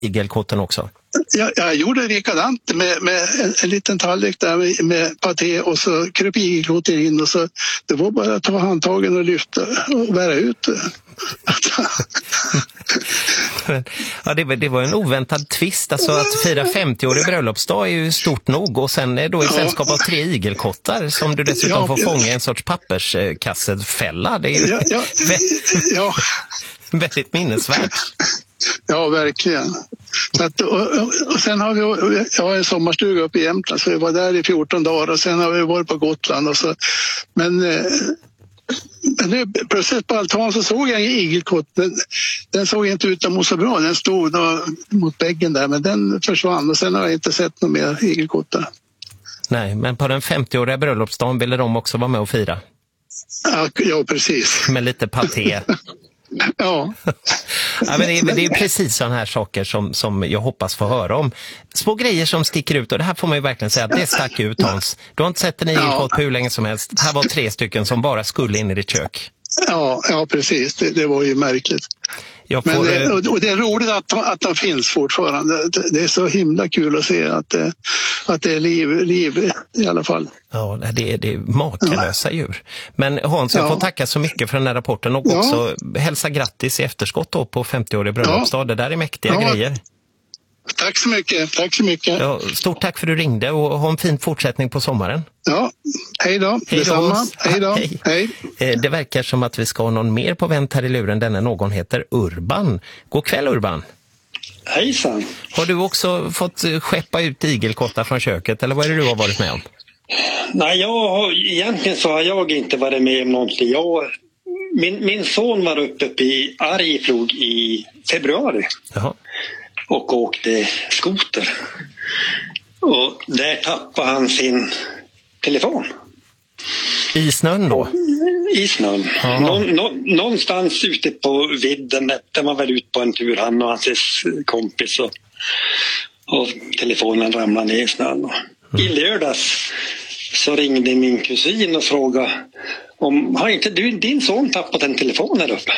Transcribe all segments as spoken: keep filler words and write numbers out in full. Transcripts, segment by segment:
igelkotten också? Jag, jag gjorde likadant med, med en, en liten tallrik där med, med paté och så kröp igelkotten in och så det var bara att ta handtagen och lyfta och bära ut. Ja, det, det var en oväntad twist. Alltså att fira femtio-årig bröllopsdag är ju stort nog och sen då i sällskap av tre igelkottar som du dessutom ja, får fånga i en sorts papperskassefälla. Det är ju ja, ja, väldigt, ja. väldigt minnesvärt. Ja, verkligen. Så att, och, och sen har vi, jag har en sommarstuga uppe i Jämtland så vi var där i fjorton dagar och sen har vi varit på Gotland och så. Men, men nu, plötsligt på altan så såg jag en igelkott. Den, den såg inte ut att må så bra. Den stod då mot väggen där men den försvann och sen har jag inte sett några mer igelkottar. Nej, men på den femtio-åriga bröllopsdagen ville de också vara med och fira. Ja, ja precis. Med lite paté. Ja. Ja, men det, är, det är precis sådana här saker som, som jag hoppas få höra om. Små grejer som sticker ut och det här får man ju verkligen säga att det stack ut, Hans. Du har inte sett en igelkott på hur länge som helst. Här var tre stycken som bara skulle in i ditt kök. Ja, ja precis. Det, det var ju märkligt. Jag får, Men det, och det är roligt att, att de finns fortfarande. Det är så himla kul att se att, att det är liv, liv i alla fall. Ja, det är, det är makalösa ja. djur. Men Hans, jag får ja. tacka så mycket för den här rapporten och också ja. hälsa grattis i efterskott då på femtio-årig bröllopsdag. Ja. Det där är mäktiga ja. grejer. Tack så mycket, tack så mycket. Ja, stort tack för att du ringde och ha en fin fortsättning på sommaren. Ja, hej då. Hej detsamma. Hej då. Hej. Hej. Det verkar som att vi ska ha någon mer på vänt här i luren. Denna någon heter Urban. God kväll Urban. Hejsan. Har du också fått skeppa ut igelkottar från köket eller vad är det du har varit med om? Nej, jag har, egentligen så har jag inte varit med om någonting. Jag, min, min son var uppe i Arjeplog i februari. Jaha. Och åkte skoter. Och där tappade han sin telefon. I snön då? I snön. Nå, nå, någonstans ute på vidden där man väl ut på en tur, han och hans kompis. Och, och telefonen ramlade ner i snön. Mm. I lördags så ringde min kusin och frågade om har inte du, din son tappat en telefon här uppe?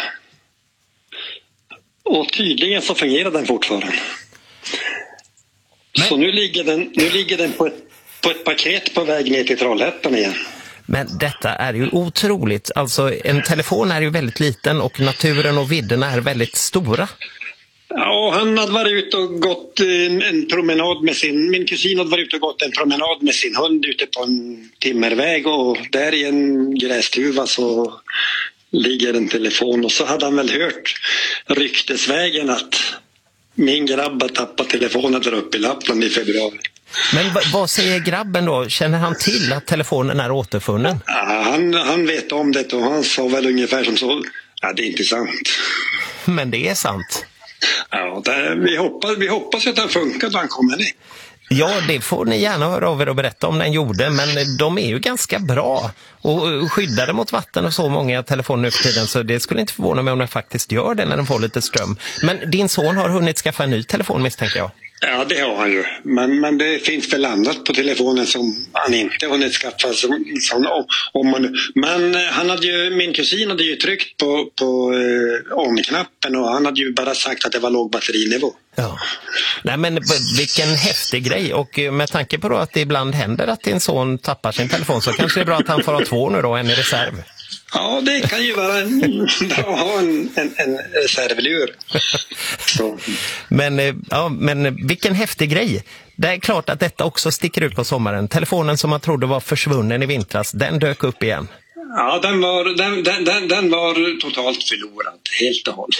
Och tydligen så fungerar den fortfarande. Men... Så nu ligger den, nu ligger den på, ett, på ett paket på väg ner till Trollhättan igen. Men detta är ju otroligt. Alltså en telefon är ju väldigt liten och naturen och vidderna är väldigt stora. Ja, han hade varit ute och gått en, en promenad med sin... Min kusin hade varit ute och gått en promenad med sin hund ute på en timmerväg och där i en grästuva så... ligger en telefon och så hade han väl hört ryktesvägen att min grabb har tappat telefonen där uppe i Lappland i februari. Men v- vad säger grabben då? Känner han till att telefonen är återfunnen? Ja, han, han vet om det och han sa väl ungefär som så, ja det är inte sant. Men det är sant. Ja, det, vi, hoppas, vi hoppas att den funkar då han kommer ner. Ja, det får ni gärna höra av er och berätta om den gjorde, men de är ju ganska bra och skyddade mot vatten och så många telefoner nu för tiden, så det skulle inte förvåna mig om den faktiskt gör det när den får lite ström. Men din son har hunnit skaffa en ny telefon misstänker jag. Ja, det har han ju. Men, men det finns väl annat på telefonen som han inte har hunnit skaffa. Som, som, om man, men han hade ju, min kusin hade ju tryckt på, på eh, on-knappen och han hade ju bara sagt att det var låg batterinivå. Ja. Nej, men vilken häftig grej. Och med tanke på då att det ibland händer att din son tappar sin telefon så kanske det är bra att han får ha två nu då, en i reserv. Ja, det kan ju vara en, ha en, en, en reservlur. Men, ja, men vilken häftig grej. Det är klart att detta också sticker ut på sommaren. Telefonen som man trodde var försvunnen i vintras, den dök upp igen. Ja, den var, den, den, den, den var totalt förlorad, helt och hållet.